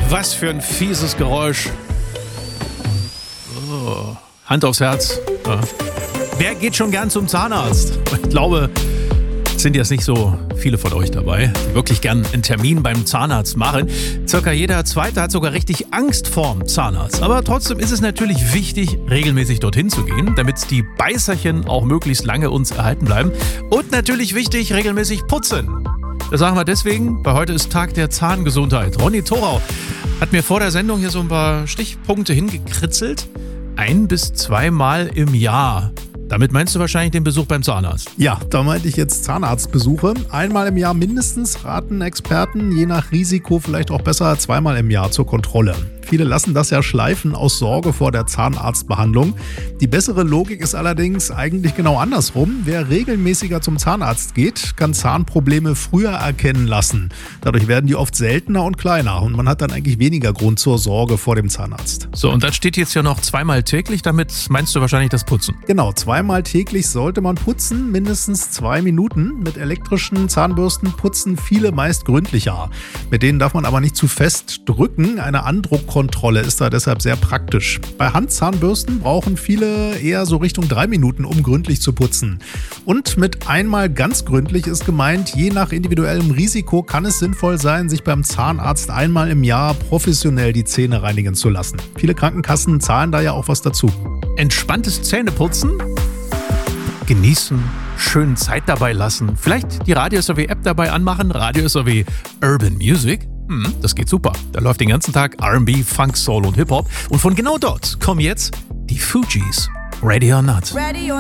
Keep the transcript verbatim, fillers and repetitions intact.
Was für ein fieses Geräusch. Oh, Hand aufs Herz. Ja. Wer geht schon gern zum Zahnarzt? Ich glaube, es sind jetzt nicht so viele von euch dabei, die wirklich gern einen Termin beim Zahnarzt machen. Circa jeder Zweite hat sogar richtig Angst vorm Zahnarzt. Aber trotzdem ist es natürlich wichtig, regelmäßig dorthin zu gehen, damit die Beißerchen auch möglichst lange uns erhalten bleiben. Und natürlich wichtig, regelmäßig putzen. Das sagen wir deswegen, weil heute ist Tag der Zahngesundheit. Ronny Thorau hat mir vor der Sendung hier so ein paar Stichpunkte hingekritzelt. Ein- bis zweimal im Jahr. Damit meinst du wahrscheinlich den Besuch beim Zahnarzt? Ja, da meinte ich jetzt Zahnarztbesuche. Einmal im Jahr mindestens, raten Experten, je nach Risiko vielleicht auch besser zweimal im Jahr zur Kontrolle. Viele lassen das ja schleifen aus Sorge vor der Zahnarztbehandlung. Die bessere Logik ist allerdings eigentlich genau andersrum. Wer regelmäßiger zum Zahnarzt geht, kann Zahnprobleme früher erkennen lassen. Dadurch werden die oft seltener und kleiner und man hat dann eigentlich weniger Grund zur Sorge vor dem Zahnarzt. So, und dann steht jetzt ja noch zweimal täglich. Damit meinst du wahrscheinlich das Putzen? Genau, zweimal täglich sollte man putzen, mindestens zwei Minuten. Mit elektrischen Zahnbürsten putzen viele meist gründlicher. Mit denen darf man aber nicht zu fest drücken. Eine Andruckkontrolle ist da deshalb sehr praktisch. Bei Handzahnbürsten brauchen viele eher so Richtung drei Minuten, um gründlich zu putzen. Und mit einmal ganz gründlich ist gemeint, je nach individuellem Risiko kann es sinnvoll sein, sich beim Zahnarzt einmal im Jahr professionell die Zähne reinigen zu lassen. Viele Krankenkassen zahlen da ja auch was dazu. Entspanntes Zähneputzen, genießen, schön Zeit dabei lassen, vielleicht die Radio S R W App dabei anmachen, Radio S R W Urban Music. Hm, das geht super. Da läuft den ganzen Tag R and B, Funk, Soul und Hip-Hop. Und von genau dort kommen jetzt die Fugees. Ready or Not. Ready or